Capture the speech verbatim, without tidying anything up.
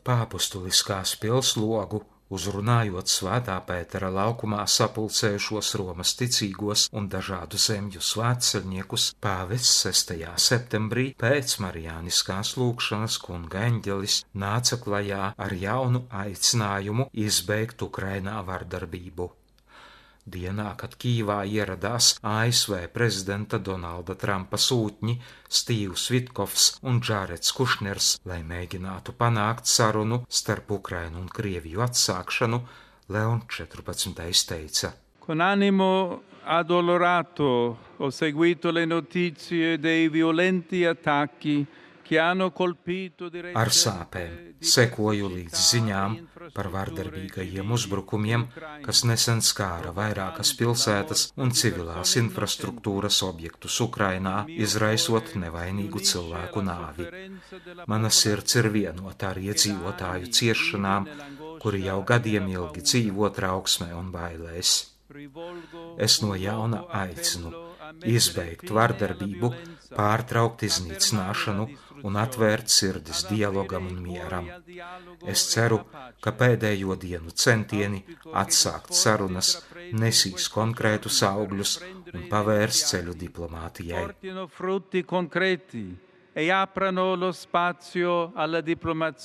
Pāpustuliskās pilslogu, uzrunājot Svētā Pētera laukumā sapulcējušos Romas ticīgos un dažādu zemju svētceļniekus, pāvests sestajā septembrī pēc marijāniskās lūgšanas kunga eņģelis nāca klajā ar jaunu aicinājumu izbeigt Ukrainā vardarbību. Dienā, kad Kīvā ieradās A S V prezidenta Donalda Trumpa sūtņi Stīvs Vitkovs un Džāreds Kušners, lai mēģinātu panākt sarunu starp Ukrainu un Krieviju atsākšanu, Leons četrpadsmitais teica: Con animo addolorato ho seguito le notizie dei violenti attacchi che hanno colpito direttamente. Ar sāpēm sekoju līdz ziņām par vardarbīgajiem uzbrukumiem, kas nesen skāra vairākas pilsētas un civilās infrastruktūras objektus Ukrainā, izraisot nevainīgu cilvēku nāvi. Mana sirds ir vienota ar iedzīvotāju ciešanām, kuri jau gadiem ilgi dzīvo trauksmē un bailēs. Es no jauna aicinu izbeigt vardarbību, pārtraukt iznīcināšanu un atvērt sirdis dialogam un mieram. Es ceru, ka pēdējo dienu centieni atsākt sarunas nesīs konkrētus augļus un pavērs ceļu diplomātijai. E aprano lo spazio alla diplomazia.